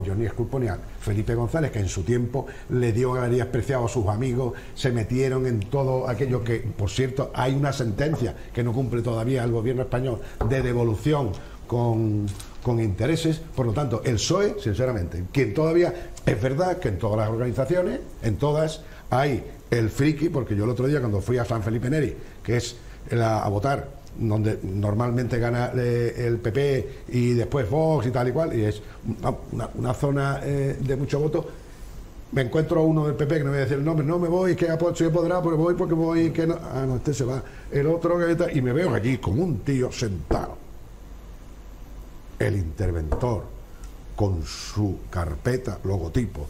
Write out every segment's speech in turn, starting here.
Yo ni esculpo ni a Felipe González, que en su tiempo le dio galería despreciado a sus amigos, se metieron en todo aquello que, por cierto, hay una sentencia que no cumple todavía el gobierno español de devolución con intereses. Por lo tanto, el PSOE, sinceramente, quien todavía, es verdad que en todas las organizaciones, en todas, hay el friki, porque yo el otro día cuando fui a San Felipe Neri, que es a votar, donde normalmente gana el PP y después Vox y tal y cual, y es una zona de mucho voto, me encuentro a uno del PP, que no voy a decir el nombre, no me voy, que soy apoderado, pero voy porque voy, que no, no, este se va, el otro, y me veo allí como un tío sentado, el interventor, con su carpeta, logotipo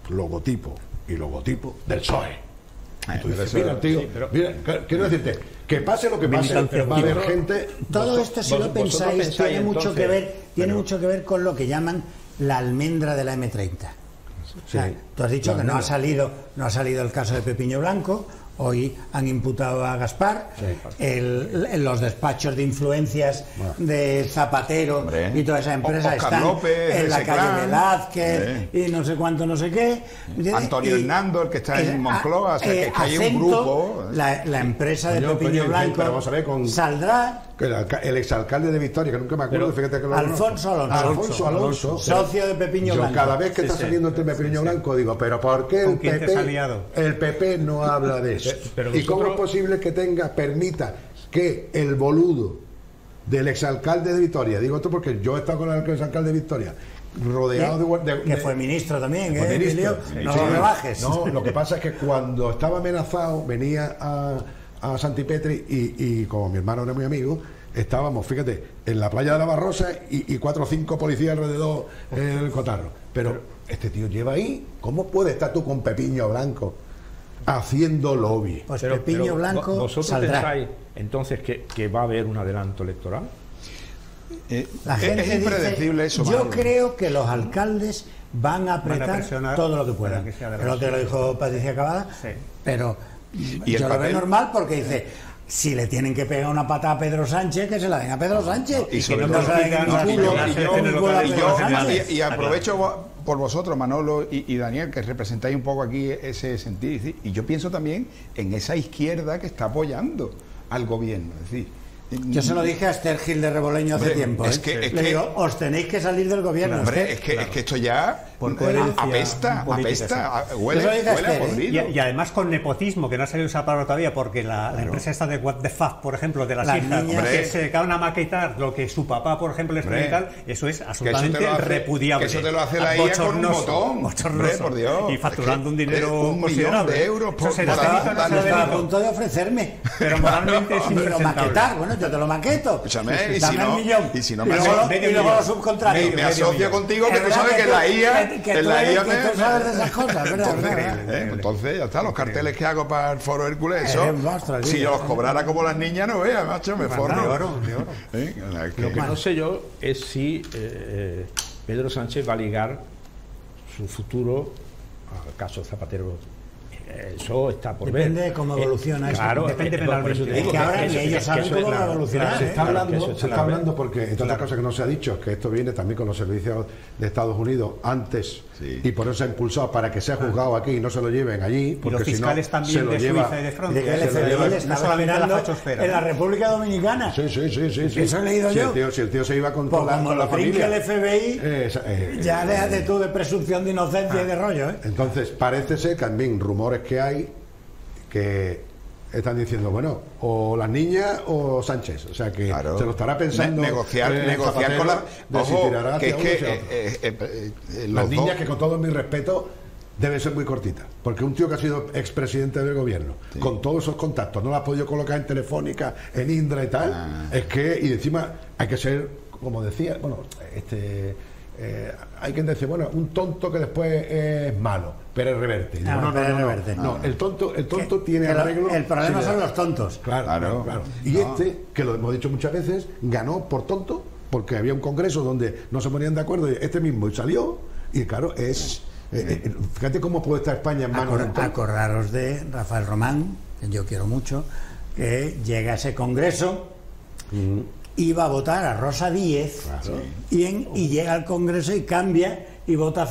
y logotipo del PSOE. Tú dices, mira, tío, sí, pero, mira, quiero decirte, que pase lo que pase, va a haber gente. Todo esto, si lo pensáis, tiene mucho que ver, mucho que ver con lo que llaman la almendra de la M30. O sea, sí, tú has dicho que no ha salido el caso de Pepiño Blanco. Hoy han imputado a Gaspar, sí. Los despachos de influencias de Zapatero, hombre, y toda esa empresa Oscar están López, en la calle Velázquez, y no sé cuánto, no sé qué. Antonio Hernando, el que está en Moncloa, o sea, que hay un grupo. La empresa de Pepiño Blanco saldrá. El exalcalde de Vitoria, que nunca me acuerdo, fíjate que lo Alfonso Alonso, socio de Pepiño Blanco. Cada vez que está saliendo el tema de Pepiño Blanco, digo, pero ¿por qué el PP no habla de eso? ¿Y cómo es posible que permita que el boludo del exalcalde de Vitoria, digo esto porque yo he estado con el exalcalde de Vitoria, rodeado que fue ministro también, ministro, no lo rebajes. No, lo que pasa es que cuando estaba amenazado venía a Santipetri y como mi hermano era muy amigo, estábamos, fíjate, en la playa de la Barrosa y 4 o 5 policías alrededor del cotarro. Pero este tío lleva ahí, ¿cómo puede estar tú con Pepiño Blanco haciendo lobby? Pues Pepiño Blanco ¿vosotros saldrá. pensáis entonces que va a haber un adelanto electoral? La gente es impredecible dice, eso. yo creo que los alcaldes van a apretar todo lo que puedan. Pero te lo dijo Patricia Cavada, sí. Pero yo lo veo normal porque dice, si le tienen que pegar una patada a Pedro Sánchez, que se la den a Pedro Sánchez. Y que no se la den a Pedro Sánchez. Y aprovecho por vosotros, Manolo y Daniel, que representáis un poco aquí ese sentido. Y yo pienso también en esa izquierda que está apoyando al gobierno. Es decir, yo se lo dije a Esther Gil de Reboleño hace tiempo. Le digo, os tenéis que salir del gobierno. Hombre, es que esto ya apesta, huele a podrido. Y además con nepotismo, que no ha salido esa palabra todavía, porque la empresa esta de What the Fuck, por ejemplo, de las hijas, que se dedicaron a maquetar lo que su papá, por ejemplo, les trae y tal, eso es absolutamente repudiable. Que eso te lo hace la IA con un botón. Hombre, por Dios. Y facturando un dinero 1 millón de euros por a punto de ofrecerme. Pero moralmente es maquetar, bueno, yo te lo maqueto. Escúchame, y si no me y luego lo subcontrario. Me asocio contigo, que tú sabes que la IA que tú sabes de esas cosas, ¿verdad? Entonces, ya está, los carteles que hago para el Foro Hércules, eso, si yo los cobrara como las niñas, no veas, macho, me forro. De oro. Lo que no sé yo es si Pedro Sánchez va a ligar su futuro al caso Zapatero. Eso está por ver. Depende de cómo evoluciona eso. Claro, depende penalmente. Es que ahora ni ellos saben cómo va a evolucionar. Se está hablando porque, entre otras cosas que no se ha dicho, que esto viene también con los servicios de Estados Unidos antes, y por eso se ha impulsado para que sea juzgado aquí y no se lo lleven allí. Y los fiscales también de Suiza y de Francia. De que el FBI le estaba mirando en la República Dominicana. Sí. Eso he leído yo. Si el tío se iba con la familia. El FBI, ya déjate tú de presunción de inocencia y de rollo. Entonces, parece ser también rumores que hay que están diciendo, bueno, o las niñas o Sánchez, o sea que se lo estará pensando negociar con la las niñas, que con todo mi respeto deben ser muy cortitas, porque un tío que ha sido expresidente del gobierno, con todos esos contactos, no la has podido colocar en Telefónica, en Indra y tal, es que, y encima hay que ser, como decía, bueno, hay quien dice, bueno, un tonto que después es malo, pero reverte. No, el tonto tiene arreglo. El problema son los tontos. Claro. Y que lo hemos dicho muchas veces, ganó por tonto, porque había un congreso donde no se ponían de acuerdo, este mismo y salió, y claro, fíjate cómo puede estar España en manos de acordaros de Rafael Román, que yo quiero mucho, que llega a ese congreso, iba a votar a Rosa Díez, y llega al congreso y cambia y vota